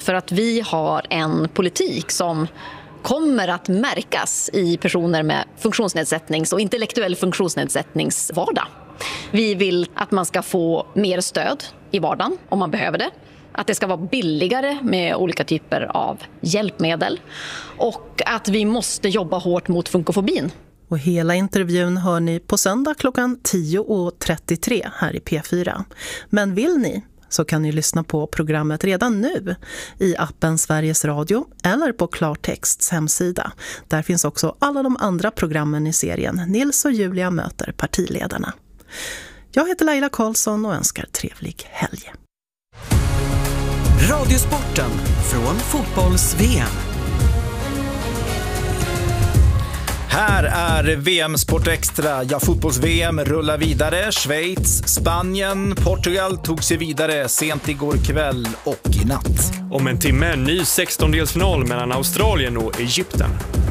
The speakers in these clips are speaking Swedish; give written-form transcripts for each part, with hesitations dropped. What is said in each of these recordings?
För att vi har en politik som kommer att märkas i personer med funktionsnedsättnings- och intellektuell funktionsnedsättningsvardag. Vi vill att man ska få mer stöd i vardagen om man behöver det. Att det ska vara billigare med olika typer av hjälpmedel. Och att vi måste jobba hårt mot funkofobin. Och hela intervjun hör ni på söndag klockan 10:33 här i P4. Men vill ni så kan ni lyssna på programmet redan nu i appen Sveriges Radio eller på Klartexts hemsida. Där finns också alla de andra programmen i serien Nils och Julia möter partiledarna. Jag heter Laila Karlsson och önskar trevlig helg. Radiosporten från fotbolls-VM. Här är VM Sport Extra. Ja, fotbolls-VM rullar vidare. Schweiz, Spanien, Portugal tog sig vidare sent igår kväll och i natt. Om en timme en ny 16-delsfinal mellan Australien och Egypten.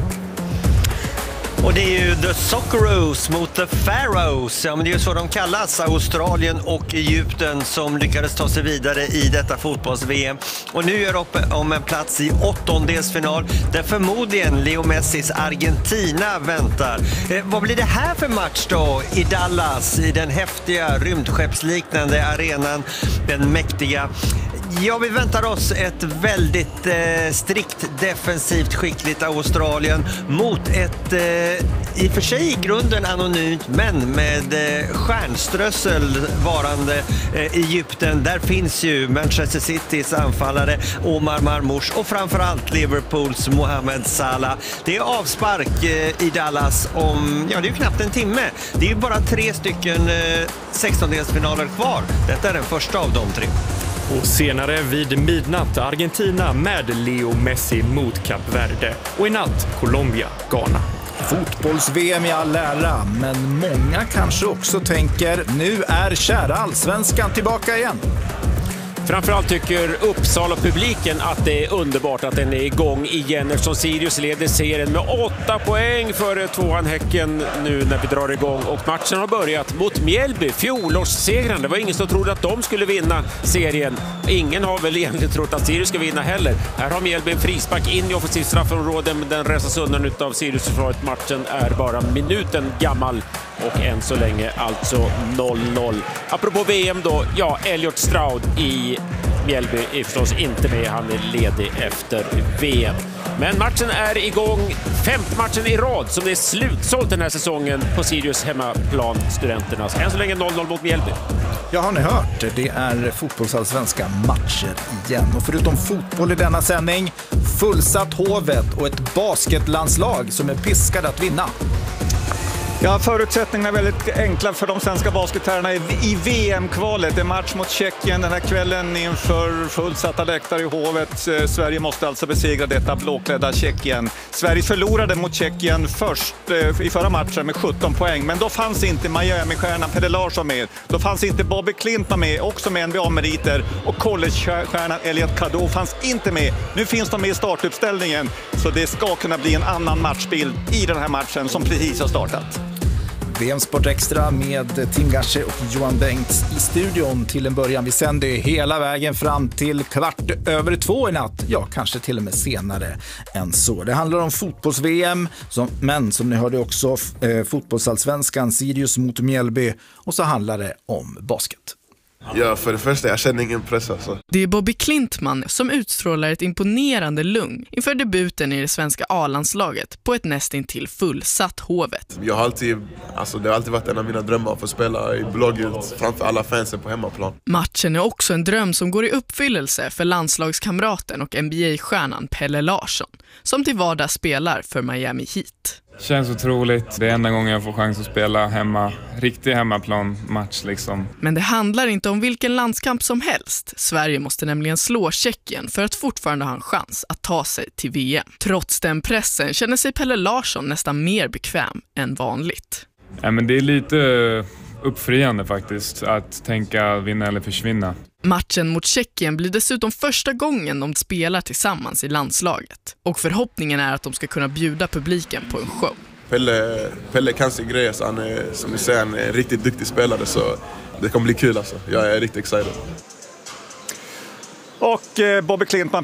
Och det är ju The Socceroos mot The Pharaohs. Ja, men det är ju så de kallas, Australien och Egypten, som lyckades ta sig vidare i detta fotbolls-VM. Och nu gör de upp om en plats i 8-delsfinal där förmodligen Leo Messis Argentina väntar. Vad blir det här för match då i Dallas, i den häftiga rymdskeppsliknande arenan, den mäktiga? Ja, vi väntar oss ett väldigt strikt defensivt skickligt Australien mot ett i och för sig i grunden anonymt men med stjärnströssel varande Egypten. Där finns ju Manchester Citys anfallare Omar Marmoush och framförallt Liverpools Mohamed Salah. Det är avspark i Dallas om, ja, det är ju knappt en timme. Det är ju bara 3 stycken 16-delsfinaler kvar. Detta är den första av de 3. Och senare vid midnatt Argentina med Leo Messi mot Kap Verde. Och i natt Colombia, Ghana. Fotbolls-VM i all ära, men många kanske också tänker nu är kära allsvenskan tillbaka igen. Framförallt tycker Uppsala-publiken att det är underbart att den är igång igen eftersom Sirius leder serien med 8 poäng före 2an Häcken nu när vi drar igång. Och matchen har börjat mot Mjällby, fjolårssegraren. Det var ingen som trodde att de skulle vinna serien. Ingen har väl egentligen trott att Sirius ska vinna heller. Här har Mjällby en frispark in i offensivt straffområde, men den resas undan utav Sirius-försvaret. Matchen är bara minuten gammal och än så länge alltså 0-0. Apropå VM då, ja, Elliot Stroud i Mjällby är förstås inte med, han är ledig efter VM. Men matchen är igång, 5:e matchen i rad som det är slutsålt den här säsongen på Sirius hemmaplan, Studenternas. Än så länge 0-0 mot Mjällby. Ja, har ni hört? Det är fotbollsallsvenska matcher igen. Och förutom fotboll i denna sändning, fullsatt Hovet och ett basketlandslag som är piskade att vinna. Ja, förutsättningarna är väldigt enkla för de svenska basketherrarna i VM-kvalet. Det är match mot Tjeckien den här kvällen inför fullsatta läktare i Hovet. Sverige måste alltså besegra detta blåklädda Tjeckien. Sverige förlorade mot Tjeckien först i förra matchen med 17 poäng. Men då fanns inte Miami-stjärnan Pelle Larsson med. Då fanns inte Bobby Klintman med, också med NBA-meriter. Och college-stjärnan Elliot Cadeau fanns inte med. Nu finns de med i startuppställningen. Så det ska kunna bli en annan matchbild i den här matchen som precis har startat. VM Sport Extra med Tim Garsche och Johan Bengts i studion till en början. Vi sänder hela vägen fram till 1:15 i natt. Ja, kanske till och med senare än så. Det handlar om fotbolls-VM, men som ni hörde också fotbollsallsvenskan, Sirius mot Mjällby, och så handlar det om basket. Ja, för det första, jag känner ingen press alltså. Det är Bobby Klintman som utstrålar ett imponerande lugn inför debuten i det svenska A-landslaget på ett nästintill fullsatt Hovet. Det har alltid varit en av mina drömmar att få spela i blogget framför alla fansen på hemmaplan. Matchen är också en dröm som går i uppfyllelse för landslagskamraten och NBA-stjärnan Pelle Larsson, som till vardags spelar för Miami Heat. Känns otroligt. Det är enda gången jag får chans att spela hemma. Riktig hemmaplan-match liksom. Men det handlar inte om vilken landskamp som helst. Sverige måste nämligen slå Tjeckien för att fortfarande ha en chans att ta sig till VM. Trots den pressen känner sig Pelle Larsson nästan mer bekväm än vanligt. Ja, men det är lite uppfriande faktiskt att tänka vinna eller försvinna. Matchen mot Tjeckien blir dessutom första gången de spelar tillsammans i landslaget. Och förhoppningen är att de ska kunna bjuda publiken på en show. Pelle kan sin grej, så han är, som du säger, en riktigt duktig spelare, så det kommer bli kul alltså. Jag är riktigt excited. Och Bobby Klintman,